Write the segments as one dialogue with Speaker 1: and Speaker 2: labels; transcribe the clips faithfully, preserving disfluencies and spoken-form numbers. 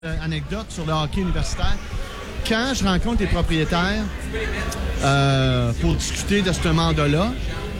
Speaker 1: Euh, anecdote sur le hockey universitaire. Quand je rencontre les propriétaires euh, pour discuter de ce mandat-là,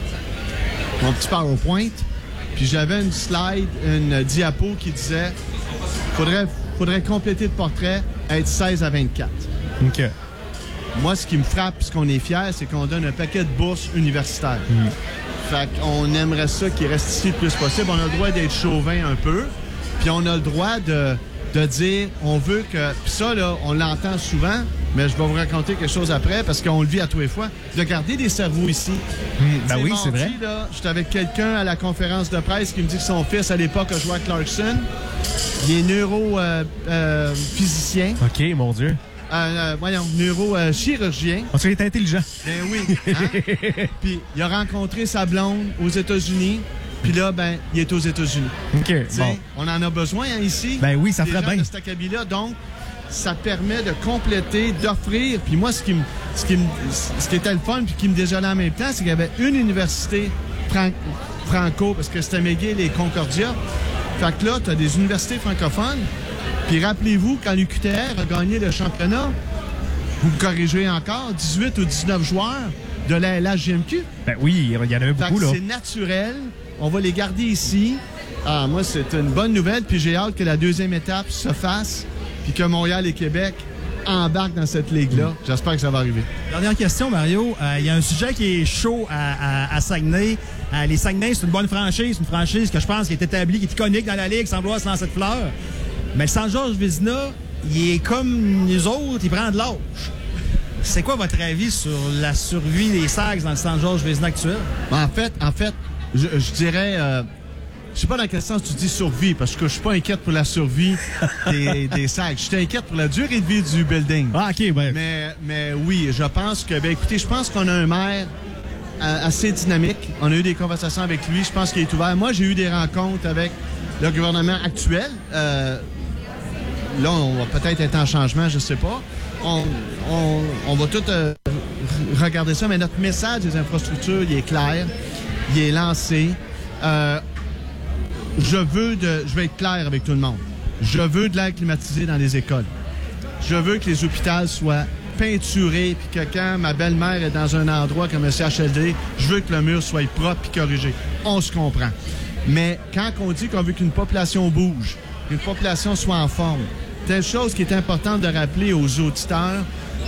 Speaker 1: mon petit PowerPoint, puis j'avais une slide, une diapo qui disait faudrait, faudrait compléter le portrait, être seize à vingt-quatre.
Speaker 2: OK.
Speaker 1: Moi, ce qui me frappe, puisqu'on est fiers, c'est qu'on donne un paquet de bourses universitaires. Mm. Fait qu'on aimerait ça qu'il reste ici le plus possible. On a le droit d'être chauvin un peu, puis on a le droit de... de dire, on veut que... Puis ça, là, on l'entend souvent, mais je vais vous raconter quelque chose après, parce qu'on le vit à tous les fois, de garder des cerveaux ici.
Speaker 2: Mmh, ben oui, c'est vrai.
Speaker 1: Là, j'étais avec quelqu'un à la conférence de presse qui me dit que son fils, à l'époque, a joué à Clarkson. Il est neurophysicien. Euh, euh,
Speaker 2: OK, mon Dieu.
Speaker 1: Euh, euh, voyons, neurochirurgien.
Speaker 2: On s'est intelligent.
Speaker 1: Ben oui. Hein? Puis il a rencontré sa blonde aux États-Unis. Puis là, ben, il est aux États-Unis.
Speaker 2: OK, bon.
Speaker 1: On en a besoin hein, ici.
Speaker 2: Ben oui, ça ferait bien.
Speaker 1: De cet acabit-là. Donc, ça permet de compléter, d'offrir. Puis moi, ce qui, me, ce, qui me, ce qui était le fun puis qui me désolait en même temps, c'est qu'il y avait une université fran- franco, parce que c'était McGill et Concordia. Fait que là, tu as des universités francophones. Puis rappelez-vous, quand l'U Q T R a gagné le championnat, vous me corrigez encore, dix-huit ou dix-neuf joueurs de la L H J M Q.
Speaker 2: Ben oui, il y en avait beaucoup, là.
Speaker 1: C'est naturel. On va les garder ici. Ah, moi, c'est une bonne nouvelle. Puis j'ai hâte que la deuxième étape se fasse, puis que Montréal et Québec embarquent dans cette ligue-là. Mm. J'espère que ça va arriver.
Speaker 3: Dernière question, Mario. Il euh, y a un sujet qui est chaud à, à, à Saguenay. Euh, les Saguenay, c'est une bonne franchise. Une franchise que je pense qui est établie, qui est iconique dans la ligue, sans vouloir se lancer de fleurs. Mais le Saint-Georges Vézina, il est comme les autres, il prend de l'âge. C'est quoi votre avis sur la survie des Sags dans le Saint-Georges Vézina actuel?
Speaker 1: En fait, en fait, je, je dirais... Euh, je sais pas dans quel sens tu dis survie, parce que je suis pas inquiète pour la survie des, des Sags. Je suis inquiète pour la durée de vie du building.
Speaker 2: Ah, OK, ouais.
Speaker 1: Mais, mais oui, je pense que... Ben écoutez, je pense qu'on a un maire assez dynamique. On a eu des conversations avec lui. Je pense qu'il est ouvert. Moi, j'ai eu des rencontres avec le gouvernement actuel. Euh, là, on va peut-être être en changement, je sais pas. On, on, on va tout euh, regarder ça, mais notre message des infrastructures, il est clair, il est lancé. Euh, je veux de, je vais être clair avec tout le monde. Je veux de l'air climatisé dans les écoles. Je veux que les hôpitaux soient peinturés, puis que quand ma belle-mère est dans un endroit comme le C H L D, je veux que le mur soit propre et corrigé. On se comprend. Mais quand on dit qu'on veut qu'une population bouge, qu'une population soit en forme, telle chose qui est importante de rappeler aux auditeurs,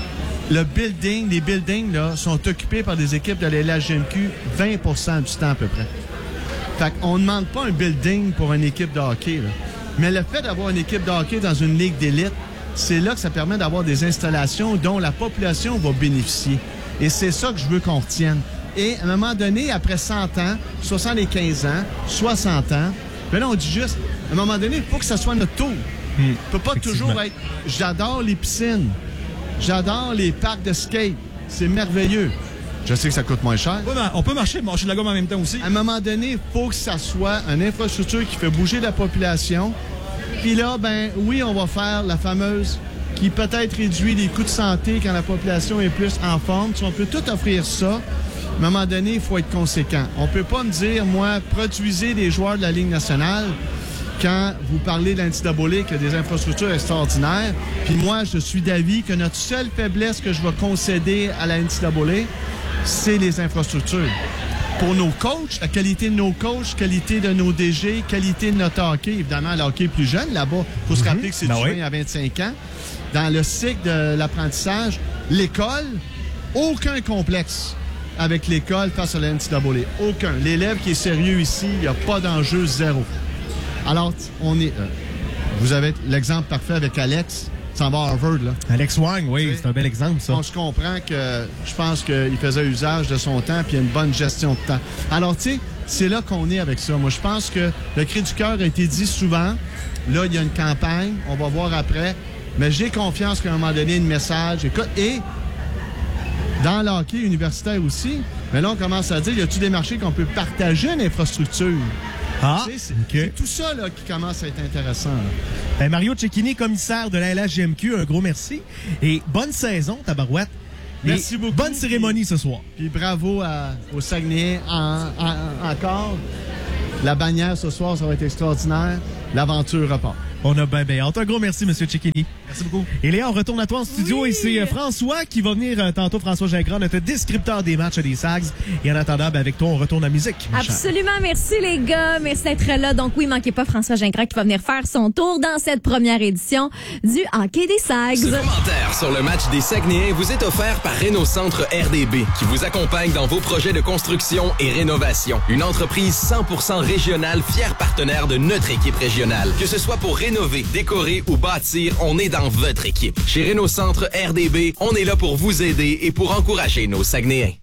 Speaker 1: le building, les buildings là, sont occupés par des équipes de la L H J M Q vingt pour cent du temps à peu près. Fait qu'on ne demande pas un building pour une équipe de hockey. Là. Mais le fait d'avoir une équipe de hockey dans une ligue d'élite, c'est là que ça permet d'avoir des installations dont la population va bénéficier. Et c'est ça que je veux qu'on retienne. Et à un moment donné, après cent ans, soixante-quinze ans, soixante ans, ben là, on dit juste, à un moment donné, il faut que ça soit notre tour.
Speaker 2: Mmh,
Speaker 1: on peut pas toujours être... J'adore les piscines. J'adore les parcs de skate. C'est merveilleux. Je sais que ça coûte moins cher.
Speaker 3: Ouais, on peut marcher, marcher de la gomme en même temps aussi.
Speaker 1: À un moment donné, il faut que ça soit une infrastructure qui fait bouger la population. Puis là, ben oui, on va faire la fameuse qui peut-être réduit les coûts de santé quand la population est plus en forme. Si on peut tout offrir ça, à un moment donné, il faut être conséquent. On peut pas me dire, moi, produisez des joueurs de la Ligue nationale quand vous parlez de l'N C A A, qui a des infrastructures extraordinaires. Puis moi, je suis d'avis que notre seule faiblesse que je vais concéder à la N C A A, c'est les infrastructures. Pour nos coachs, la qualité de nos coachs, qualité de nos D G, qualité de notre hockey. Évidemment, le hockey est plus jeune là-bas. Il faut mm-hmm. se rappeler que c'est ben du oui. vingt à vingt-cinq ans. Dans le cycle de l'apprentissage, l'école, aucun complexe avec l'école face à la N C A A. Aucun. L'élève qui est sérieux ici, il n'y a pas d'enjeu, zéro. Alors, on est... Euh, vous avez l'exemple parfait avec Alex. Ça va à Harvard, là.
Speaker 2: Alex Wang, oui, c'est un bel exemple, ça.
Speaker 1: On se comprend que je pense qu'il faisait usage de son temps puis il y a une bonne gestion de temps. Alors, tu sais, c'est là qu'on est avec ça. Moi, je pense que le cri du cœur a été dit souvent. Là, il y a une campagne. On va voir après. Mais j'ai confiance qu'à un moment donné, le message... Écoute, et dans le hockey universitaire aussi, mais là, on commence à dire, y a-t-il des marchés qu'on peut partager une infrastructure?
Speaker 2: Ah,
Speaker 1: c'est,
Speaker 2: okay.
Speaker 1: c'est tout ça là, qui commence à être intéressant.
Speaker 2: Ben, Mario Cecchini, commissaire de la L H J M Q, un gros merci. Et bonne saison, tabarouette.
Speaker 1: Merci Et beaucoup.
Speaker 2: Bonne cérémonie
Speaker 1: puis,
Speaker 2: ce soir.
Speaker 1: Puis bravo à, aux Saguenayens en, en, encore. La bannière ce soir, ça va être extraordinaire. L'aventure repart.
Speaker 2: On a bien, bien hâte. Un gros merci, M. Cecchini.
Speaker 3: Merci beaucoup.
Speaker 2: Et Léa, on retourne à toi en studio oui. et c'est euh, François qui va venir euh, tantôt, François Gingras, notre descripteur des matchs des Sags. Et en attendant, ben, avec toi, on retourne à la musique.
Speaker 4: Absolument. Merci, les gars. Merci d'être là. Donc, oui, manquez pas François Gingras qui va venir faire son tour dans cette première édition du Hockey des Sags.
Speaker 5: Ce commentaire sur le match des Saguenayens vous est offert par Réno Centre R D B, qui vous accompagne dans vos projets de construction et rénovation. Une entreprise cent pour cent régionale, fière partenaire de notre équipe régionale. Que ce soit pour rénover, décorer ou bâtir, on est dans votre équipe. Chez Réno Centre R D B, on est là pour vous aider et pour encourager nos Saguenayens.